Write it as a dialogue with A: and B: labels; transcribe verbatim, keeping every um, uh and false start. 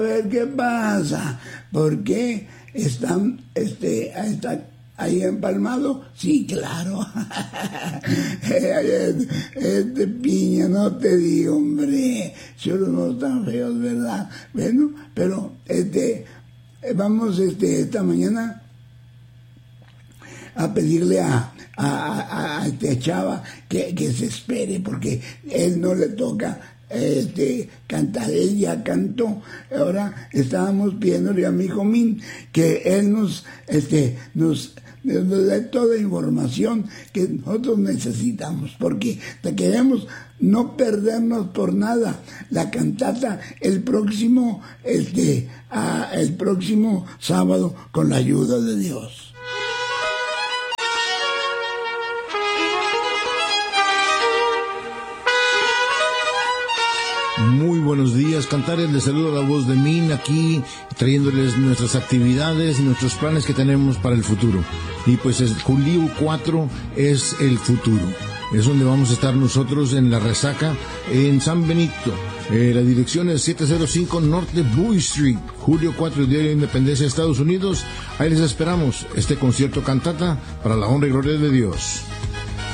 A: A ver qué pasa. ¿Por qué están este, está ahí empalmado? Sí, claro. Este piña, no te digo, hombre. Solo no están feos, ¿verdad? Bueno, pero este vamos este esta mañana a pedirle a, a, a, a este chava que, que se espere, porque él no le toca este cantar, él ya cantó. Ahora estábamos pidiéndole a mi hijo Min que él nos este nos, nos dé toda información que nosotros necesitamos, porque te queremos no perdernos por nada la cantata el próximo este a, el próximo sábado, con la ayuda de Dios.
B: Muy buenos días, Cantares. Les saludo la voz de Min aquí, trayéndoles nuestras actividades y nuestros planes que tenemos para el futuro. Y pues el julio cuatro es el futuro. Es donde vamos a estar nosotros en la resaca en San Benito. Eh, la dirección es siete cero cinco Norte Bowie Street. julio cuatro, Día de la Independencia de Estados Unidos. Ahí les esperamos. Este concierto cantata para la honra y gloria de Dios.